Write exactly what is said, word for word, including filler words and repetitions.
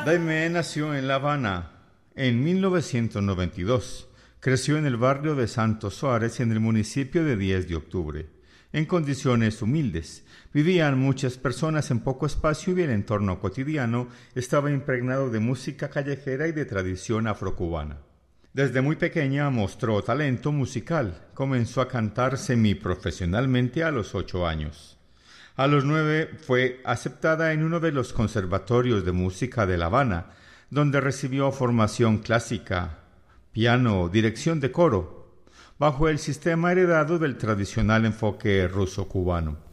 Daimé nació en La Habana en mil novecientos noventa y dos. Creció en el barrio de Santos Suárez, en el municipio de diez de octubre. En condiciones humildes, vivían muchas personas en poco espacio y el entorno cotidiano estaba impregnado de música callejera y de tradición afrocubana. Desde muy pequeña mostró talento musical. Comenzó a cantar semiprofesionalmente a los ocho años. A los nueve fue aceptada en uno de los conservatorios de música de La Habana, donde recibió formación clásica, piano, dirección de coro, bajo el sistema heredado del tradicional enfoque ruso-cubano.